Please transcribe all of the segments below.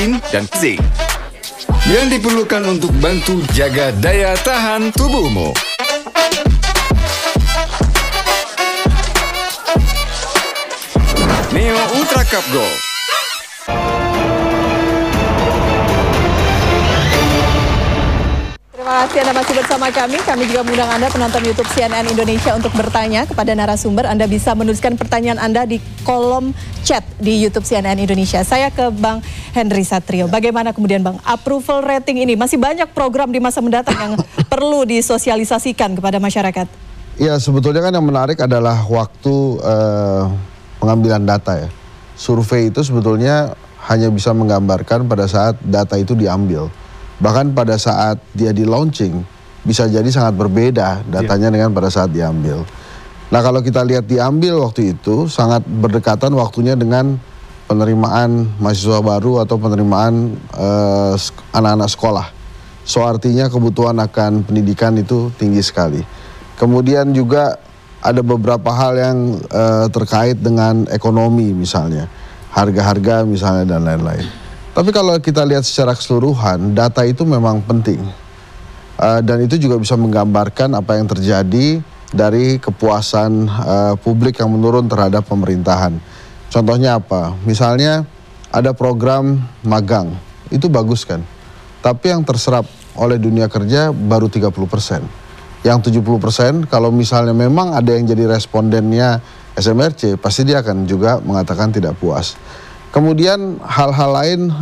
dan zinc yang diperlukan untuk bantu jaga daya tahan tubuhmu. Neo Ultra Cup Gold. Terima kasih Anda masih bersama kami. Kami juga mengundang Anda penonton YouTube CNN Indonesia untuk bertanya kepada narasumber. Anda bisa menuliskan pertanyaan Anda di kolom chat di YouTube CNN Indonesia. Saya ke Bang Henry Satrio. Bagaimana kemudian Bang, approval rating ini? Masih banyak program di masa mendatang yang perlu disosialisasikan kepada masyarakat. Ya, sebetulnya kan yang menarik adalah waktu pengambilan data ya. Survei itu sebetulnya hanya bisa menggambarkan pada saat data itu diambil. Bahkan pada saat dia di launching bisa jadi sangat berbeda datanya dengan pada saat diambil. Nah, kalau kita lihat diambil waktu itu sangat berdekatan waktunya dengan penerimaan mahasiswa baru atau penerimaan anak-anak sekolah. So artinya kebutuhan akan pendidikan itu tinggi sekali. Kemudian juga ada beberapa hal yang terkait dengan ekonomi misalnya, harga-harga misalnya dan lain-lain. Tapi kalau kita lihat secara keseluruhan, data itu memang penting. Dan itu juga bisa menggambarkan apa yang terjadi dari kepuasan publik yang menurun terhadap pemerintahan. Contohnya apa? Misalnya ada program magang, itu bagus kan? Tapi yang terserap oleh dunia kerja baru 30%. Yang 70% kalau misalnya memang ada yang jadi respondennya SMRC, pasti dia akan juga mengatakan tidak puas. Kemudian hal-hal lain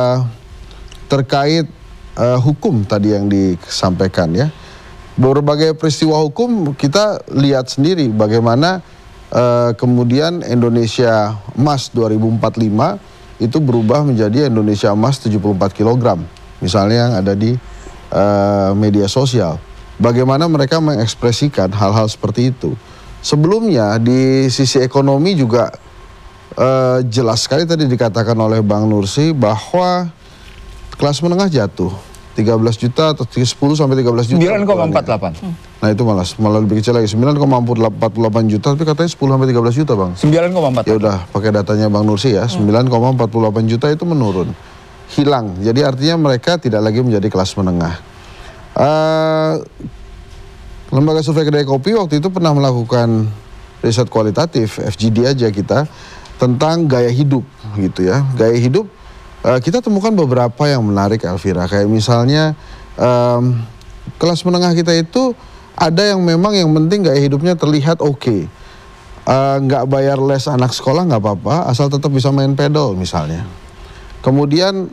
terkait hukum tadi yang disampaikan ya. Berbagai peristiwa hukum kita lihat sendiri bagaimana kemudian Indonesia Emas 2045 itu berubah menjadi Indonesia Emas 74 kg. Misalnya yang ada di media sosial. Bagaimana mereka mengekspresikan hal-hal seperti itu. Sebelumnya di sisi ekonomi juga jelas sekali tadi dikatakan oleh Bang Nursi bahwa kelas menengah jatuh 13 juta atau 10 sampai 13 juta. 9,48. Nah itu malah lebih kecil lagi 9,48 juta tapi katanya 10 sampai 13 juta Bang. 9,48. Ya udah pakai datanya Bang Nursi ya 9,48 juta itu menurun, hilang. Jadi artinya mereka tidak lagi menjadi kelas menengah. Lembaga Survei Kedai Kopi waktu itu pernah melakukan riset kualitatif FGD aja kita tentang gaya hidup gitu ya. Gaya hidup kita temukan beberapa yang menarik Elvira. Kayak misalnya kelas menengah kita itu ada yang memang yang penting gaya hidupnya terlihat oke. Nggak bayar les anak sekolah nggak apa-apa asal tetap bisa main pedal misalnya. Kemudian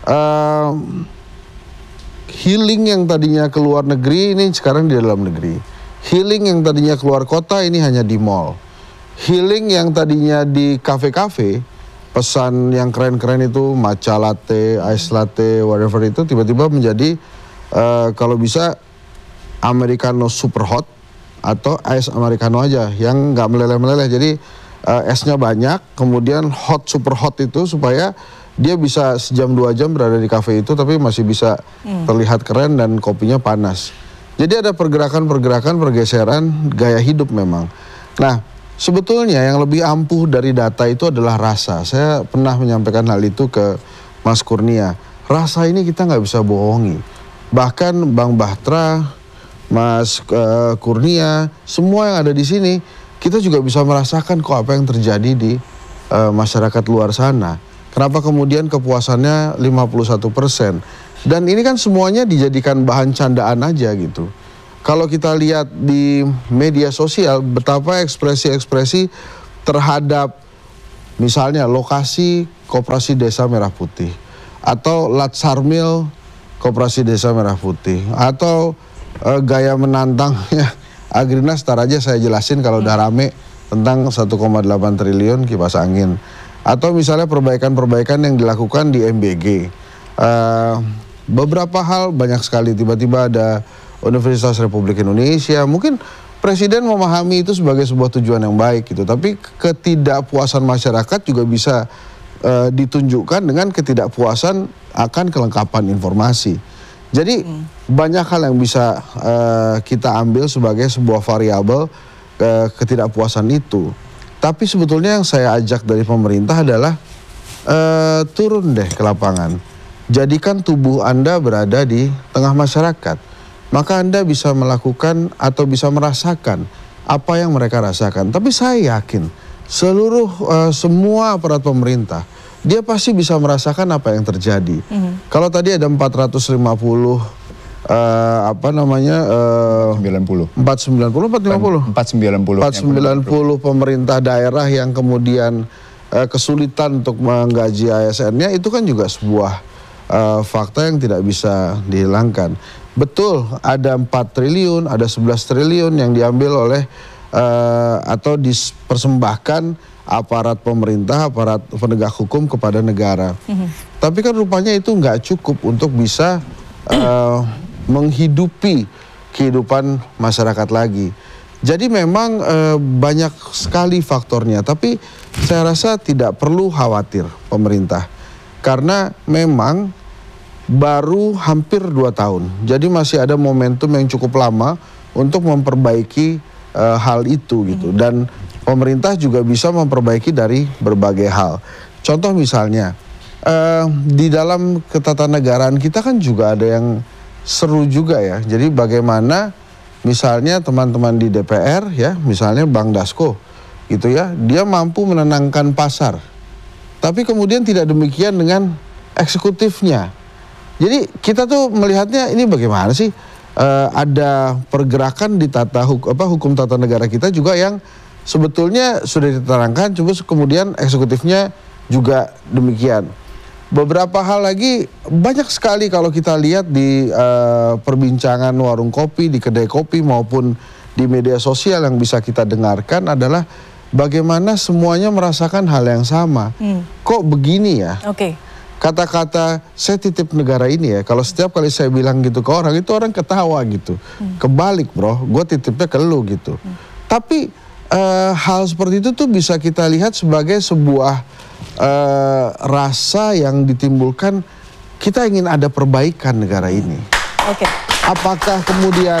healing yang tadinya ke luar negeri ini sekarang di dalam negeri. Healing yang tadinya keluar kota ini hanya di mall. Healing yang tadinya di kafe-kafe, pesan yang keren-keren itu matcha latte, ice latte, whatever itu tiba-tiba menjadi kalau bisa americano super hot atau ice americano aja yang nggak meleleh-meleleh. Jadi esnya banyak, kemudian hot super hot itu supaya dia bisa sejam 2 jam berada di kafe itu tapi masih bisa terlihat keren dan kopinya panas. Jadi ada pergerakan-pergerakan pergeseran gaya hidup memang. Nah, sebetulnya yang lebih ampuh dari data itu adalah rasa. Saya pernah menyampaikan hal itu ke Mas Kurnia. Rasa ini kita nggak bisa bohongi. Bahkan Bang Bahtra, Mas Kurnia, semua yang ada di sini, kita juga bisa merasakan kok apa yang terjadi di masyarakat luar sana. Kenapa kemudian kepuasannya 51%? Dan ini kan semuanya dijadikan bahan candaan aja gitu. Kalau kita lihat di media sosial betapa ekspresi-ekspresi terhadap misalnya lokasi Koperasi Desa Merah Putih atau Latsarmil Koperasi Desa Merah Putih atau gaya menantangnya Agrinas, tar aja saya jelasin kalau udah rame tentang 1,8 triliun kipas angin. Atau misalnya perbaikan-perbaikan yang dilakukan di MBG. Beberapa hal banyak sekali, tiba-tiba ada Universitas Republik Indonesia. Mungkin Presiden memahami itu sebagai sebuah tujuan yang baik gitu. Tapi ketidakpuasan masyarakat juga bisa ditunjukkan dengan ketidakpuasan akan kelengkapan informasi. Jadi banyak hal yang bisa kita ambil sebagai sebuah variabel ketidakpuasan itu. Tapi sebetulnya yang saya ajak dari pemerintah adalah turun deh ke lapangan. Jadikan tubuh Anda berada di tengah masyarakat. Maka Anda bisa melakukan atau bisa merasakan apa yang mereka rasakan. Tapi saya yakin semua aparat pemerintah, dia pasti bisa merasakan apa yang terjadi. Kalau tadi ada 450 490 pemerintah daerah yang kemudian kesulitan untuk menggaji ASN-nya, itu kan juga sebuah fakta yang tidak bisa dihilangkan. Betul, ada 4 triliun, ada 11 triliun yang diambil oleh atau dipersembahkan aparat pemerintah, aparat penegak hukum kepada negara. Tapi kan rupanya itu nggak cukup untuk bisa menghidupi kehidupan masyarakat lagi. Jadi memang banyak sekali faktornya, tapi saya rasa tidak perlu khawatir pemerintah. Karena memang baru hampir 2 tahun, jadi masih ada momentum yang cukup lama untuk memperbaiki hal itu gitu. Dan pemerintah juga bisa memperbaiki dari berbagai hal. Contoh misalnya, di dalam ketatanegaraan kita kan juga ada yang seru juga ya. Jadi bagaimana misalnya teman-teman di DPR ya, misalnya Bang Dasko gitu ya, dia mampu menenangkan pasar. Tapi kemudian tidak demikian dengan eksekutifnya. Jadi kita tuh melihatnya ini bagaimana sih, ada pergerakan di hukum tata negara kita juga yang sebetulnya sudah diterangkan, cuma kemudian eksekutifnya juga demikian. Beberapa hal lagi banyak sekali kalau kita lihat di perbincangan warung kopi, di kedai kopi maupun di media sosial yang bisa kita dengarkan adalah bagaimana semuanya merasakan hal yang sama. Kok begini ya? Kata-kata saya titip negara ini ya, kalau setiap kali saya bilang gitu ke orang, itu orang ketawa gitu. Kebalik bro, gue titipnya ke lu gitu. Tapi hal seperti itu tuh bisa kita lihat sebagai sebuah rasa yang ditimbulkan, kita ingin ada perbaikan negara ini. Apakah kemudian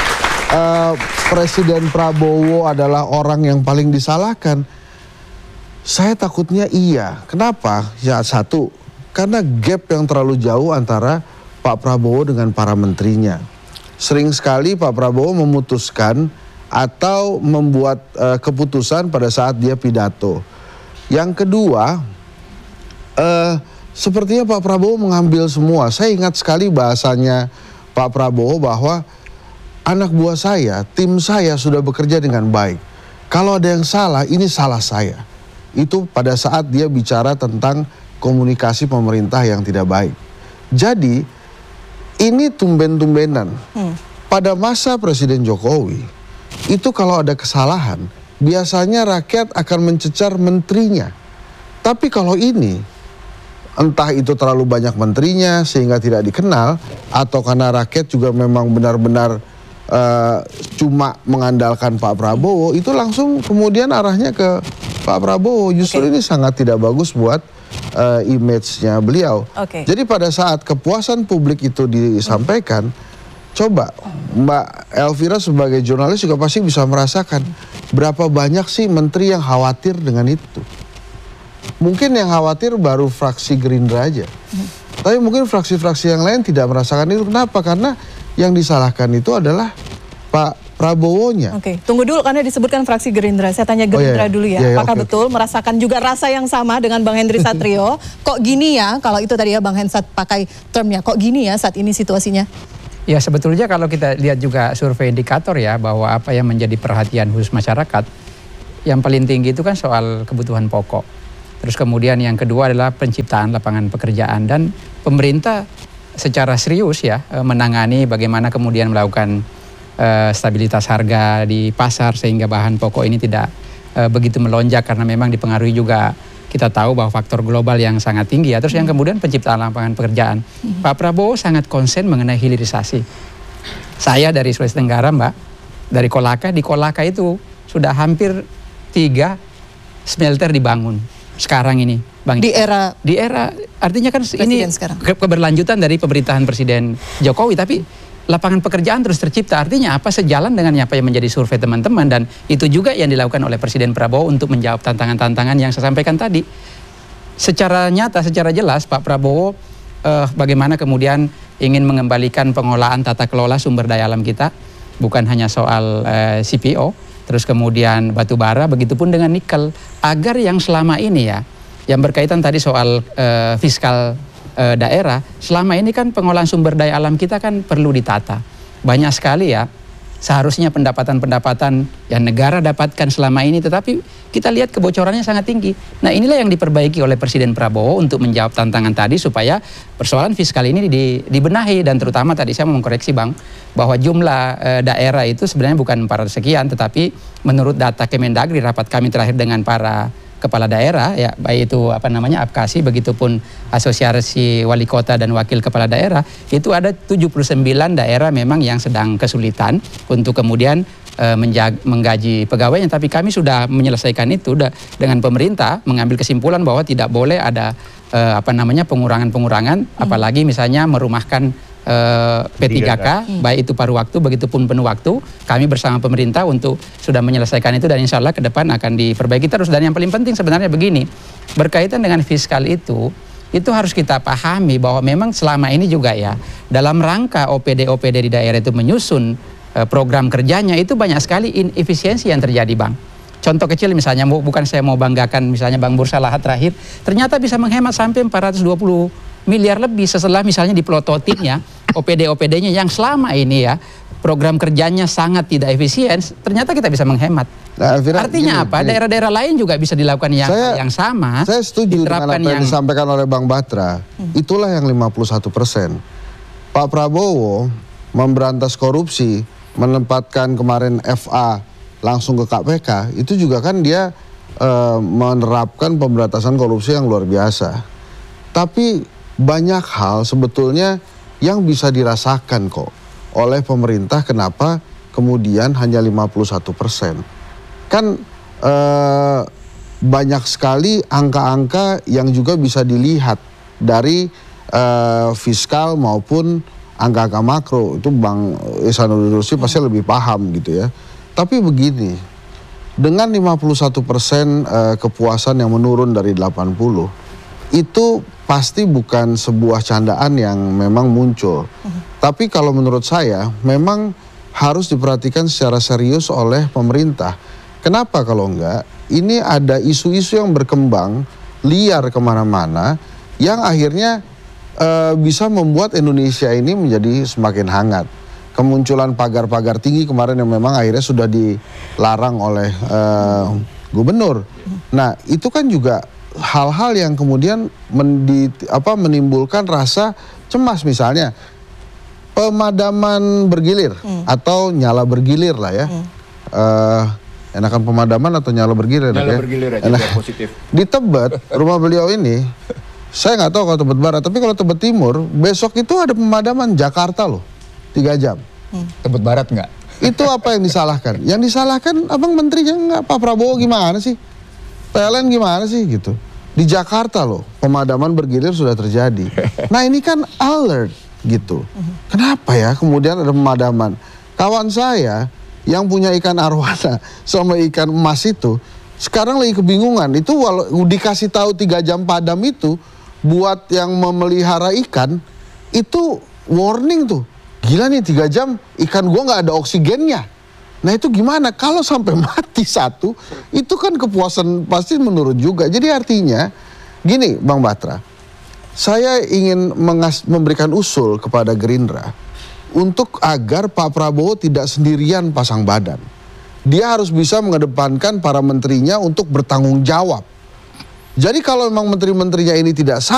Presiden Prabowo adalah orang yang paling disalahkan? Saya takutnya iya. Kenapa? Ya satu, karena gap yang terlalu jauh antara Pak Prabowo dengan para menterinya. Sering sekali Pak Prabowo memutuskan atau membuat keputusan pada saat dia pidato. Yang kedua, sepertinya Pak Prabowo mengambil semua. Saya ingat sekali bahasanya Pak Prabowo bahwa anak buah saya, tim saya sudah bekerja dengan baik. Kalau ada yang salah, ini salah saya. Itu pada saat dia bicara tentang komunikasi pemerintah yang tidak baik. Jadi ini tumben-tumbenan. Pada masa Presiden Jokowi, itu kalau ada kesalahan, biasanya rakyat akan mencecar menterinya. Tapi kalau ini, entah itu terlalu banyak menterinya sehingga tidak dikenal, atau karena rakyat juga memang benar-benar cuma mengandalkan Pak Prabowo, itu langsung kemudian arahnya ke Pak Prabowo. Justru ini sangat tidak bagus buat image-nya beliau. Jadi pada saat kepuasan publik itu disampaikan, coba Mbak Elvira sebagai jurnalis juga pasti bisa merasakan berapa banyak sih menteri yang khawatir dengan itu. Mungkin yang khawatir baru fraksi Gerindra aja. Tapi mungkin fraksi-fraksi yang lain tidak merasakan itu. Kenapa? Karena yang disalahkan itu adalah Pak Prabowo-nya. Tunggu dulu karena disebutkan fraksi Gerindra. Saya tanya Gerindra dulu ya. Apakah betul merasakan juga rasa yang sama dengan Bang Henry Satrio? Kok gini ya? Kalau itu tadi ya Bang Hensat pakai termnya. Kok gini ya saat ini situasinya? Ya sebetulnya kalau kita lihat juga survei indikator ya, bahwa apa yang menjadi perhatian khusus masyarakat, yang paling tinggi itu kan soal kebutuhan pokok. Terus kemudian yang kedua adalah penciptaan lapangan pekerjaan, dan pemerintah secara serius ya menangani bagaimana kemudian melakukan stabilitas harga di pasar sehingga bahan pokok ini tidak begitu melonjak, karena memang dipengaruhi juga kita tahu bahwa faktor global yang sangat tinggi ya. Terus yang kemudian penciptaan lapangan pekerjaan. Pak Prabowo sangat konsen mengenai hilirisasi. Saya dari Sulawesi Tenggara Mbak, dari Kolaka, di Kolaka itu sudah hampir 3 smelter dibangun sekarang ini Bang. Di era artinya kan ini keberlanjutan dari pemerintahan Presiden Jokowi, tapi lapangan pekerjaan terus tercipta. Artinya apa? Sejalan dengan apa yang menjadi survei teman-teman, dan itu juga yang dilakukan oleh Presiden Prabowo untuk menjawab tantangan-tantangan yang saya sampaikan tadi. secara nyata, secara jelas Pak Prabowo bagaimana kemudian ingin mengembalikan pengelolaan tata kelola sumber daya alam kita, bukan hanya soal CPO, terus kemudian batu bara, begitupun dengan nikel, agar yang selama ini ya, yang berkaitan tadi soal fiskal daerah, selama ini kan pengolahan sumber daya alam kita kan perlu ditata. Banyak sekali ya, seharusnya pendapatan-pendapatan yang negara dapatkan selama ini, tetapi kita lihat kebocorannya sangat tinggi. Nah, inilah yang diperbaiki oleh Presiden Prabowo untuk menjawab tantangan tadi supaya persoalan fiskal ini dibenahi. Dan terutama tadi saya mau mengkoreksi Bang, bahwa jumlah daerah itu sebenarnya bukan 400 sekian, tetapi menurut data Kemendagri, rapat kami terakhir dengan para kepala daerah, ya baik itu APKASI, begitupun Asosiasi Wali Kota dan Wakil Kepala Daerah, itu ada 79 daerah memang yang sedang kesulitan untuk kemudian menggaji pegawainya. Tapi kami sudah menyelesaikan itu dengan pemerintah, mengambil kesimpulan bahwa tidak boleh ada pengurangan-pengurangan, apalagi misalnya merumahkan P3K, baik itu paruh waktu, begitupun penuh waktu. Kami bersama pemerintah untuk sudah menyelesaikan itu, dan insya Allah ke depan akan diperbaiki terus. Dan yang paling penting sebenarnya begini, berkaitan dengan fiskal itu harus kita pahami bahwa memang selama ini juga ya, dalam rangka OPD di daerah itu menyusun program kerjanya, itu banyak sekali inefisiensi yang terjadi Bang. Contoh kecil misalnya, bukan saya mau banggakan, misalnya Bang Bursa Lahat terakhir, ternyata bisa menghemat sampai 420 miliar lebih setelah misalnya dipelototin ya OPD-nya yang selama ini ya program kerjanya sangat tidak efisien, ternyata kita bisa menghemat. Nah, artinya apa? Daerah-daerah lain juga bisa dilakukan yang sama. Saya setuju dengan apa yang disampaikan oleh Bang Batra. Itulah yang 51%. Pak Prabowo memberantas korupsi, menempatkan kemarin FA langsung ke KPK, itu juga kan dia menerapkan pemberantasan korupsi yang luar biasa. Tapi banyak hal sebetulnya yang bisa dirasakan kok oleh pemerintah, kenapa kemudian hanya 51%. Kan banyak sekali angka-angka yang juga bisa dilihat dari fiskal maupun angka-angka makro. Itu Bang Ihsanuddin Nursi pasti lebih paham gitu ya. Tapi begini, dengan 51% kepuasan yang menurun dari 80, itu pasti bukan sebuah candaan yang memang muncul. Tapi kalau menurut saya memang harus diperhatikan secara serius oleh pemerintah. Kenapa kalau enggak? Ini ada isu-isu yang berkembang liar kemana-mana yang akhirnya bisa membuat Indonesia ini menjadi semakin hangat. Kemunculan pagar-pagar tinggi kemarin yang memang akhirnya sudah dilarang oleh gubernur. Nah, itu kan juga hal-hal yang kemudian menimbulkan rasa cemas, misalnya pemadaman bergilir atau nyala bergilir lah ya. Enakan pemadaman atau nyala bergilir? Nyala bergilir aja, biar positif. Di Tebet, rumah beliau ini, saya nggak tahu kalau Tebet Barat, tapi kalau Tebet Timur, besok itu ada pemadaman Jakarta loh, 3 jam. Tebet Barat nggak? Itu apa yang disalahkan? Yang disalahkan abang menterinya nggak, Pak Prabowo gimana sih? PLN gimana sih gitu? Di Jakarta loh, pemadaman bergilir sudah terjadi. Nah ini kan alert gitu. Kenapa ya kemudian ada pemadaman? Kawan saya yang punya ikan arwana sama ikan emas itu, sekarang lagi kebingungan. Itu walau dikasih tahu 3 jam padam itu, buat yang memelihara ikan, itu warning tuh. Gila nih 3 jam, ikan gua nggak ada oksigennya. Nah itu gimana? Kalau sampai mati satu, itu kan kepuasan pasti menurun juga. Jadi artinya, gini Bang Batra, saya ingin memberikan usul kepada Gerindra untuk agar Pak Prabowo tidak sendirian pasang badan. Dia harus bisa mengedepankan para menterinya untuk bertanggung jawab. Jadi kalau memang menteri-menterinya ini tidak